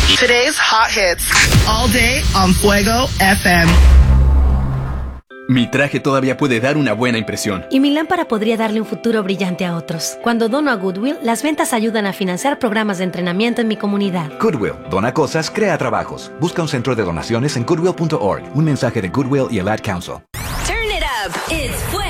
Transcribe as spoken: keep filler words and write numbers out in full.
Today's hot hits. All day on Fuego F M. Mi traje todavía puede dar una buena impresión. Y mi lámpara podría darle un futuro brillante a otros. Cuando dono a Goodwill, las ventas ayudan a financiar programas de entrenamiento en mi comunidad. Goodwill. Dona cosas, crea trabajos. Busca un centro de donaciones en goodwill punto org. Un mensaje de Goodwill y el Ad Council. Turn it up. It's